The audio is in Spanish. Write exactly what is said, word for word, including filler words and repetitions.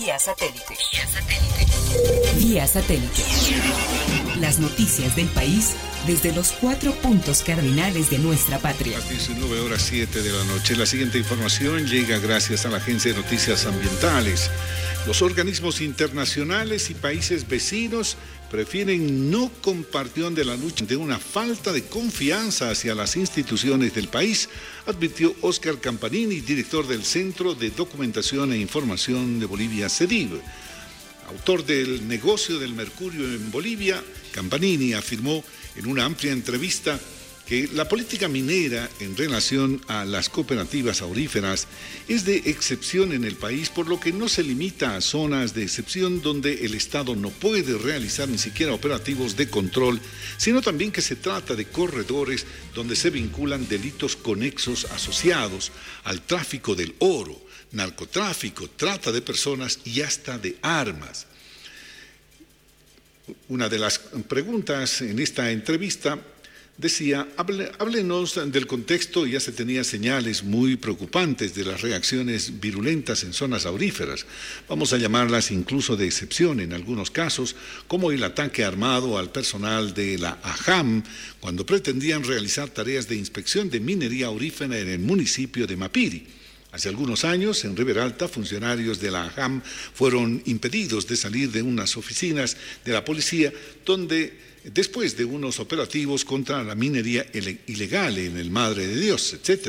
Vía satélite. Vía satélite. Vía satélite. Las noticias del país desde los cuatro puntos cardinales de nuestra patria. A las diecinueve horas siete de la noche. La siguiente información llega gracias a la Agencia de Noticias Ambientales. Los organismos internacionales y países vecinos prefieren no compartir de la lucha de una falta de confianza hacia las instituciones del país, advirtió Óscar Campanini, director del Centro de Documentación e Información de Bolivia, CEDIB. Autor del negocio del mercurio en Bolivia, Campanini afirmó en una amplia entrevista que la política minera en relación a las cooperativas auríferas es de excepción en el país, por lo que no se limita a zonas de excepción donde el Estado no puede realizar ni siquiera operativos de control, sino también que se trata de corredores donde se vinculan delitos conexos asociados al tráfico del oro, narcotráfico, trata de personas y hasta de armas. Una de las preguntas en esta entrevista decía, hable, háblenos del contexto. Ya se tenía señales muy preocupantes de las reacciones virulentas en zonas auríferas, vamos a llamarlas incluso de excepción en algunos casos, como el ataque armado al personal de la AJAM cuando pretendían realizar tareas de inspección de minería aurífera en el municipio de Mapiri. Hace algunos años, en Riberalta, funcionarios de la AJAM fueron impedidos de salir de unas oficinas de la policía donde, después de unos operativos contra la minería ilegal en el Madre de Dios, etcétera,